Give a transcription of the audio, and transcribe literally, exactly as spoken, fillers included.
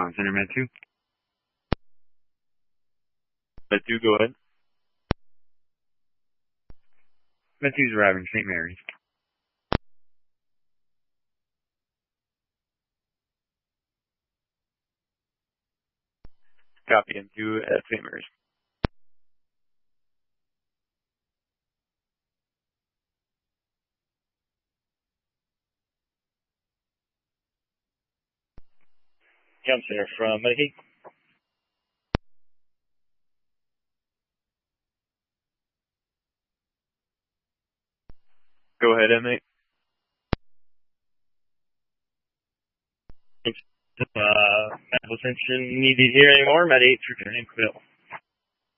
Con Center, Med two. Med two, go ahead. Med two's arriving Saint Mary's. Copy M two at Saint Mary's. Con Center from Medicaid. Go ahead, M eight. Uh, medical attention needed here anymore. Med eight's returning Quill.